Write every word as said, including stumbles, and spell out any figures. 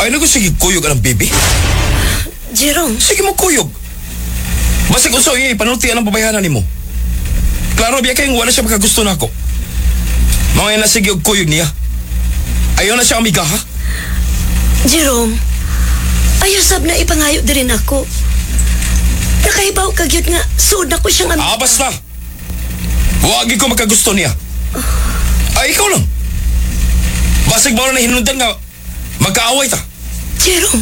Ay, naku, sige, kuyog ka ng bibi. Jerome, Sige mo, kuyog. Basta kung so, eh, panultian ang babayanan ni mo. Klaro, biya kayong wala siya makagusto na ako. Mga na sige, og kuyog niya. Ayaw na siya amiga, ha? Jerome, ayaw sab na ipangayo din ako. Nakahibaw ka gyud nga sud na ko siyang am- Ah, basta. Huwag ko makagusto niya. Ay, ikaw lang. Basig mo na hinundan nga magkaaway ta. Jerome,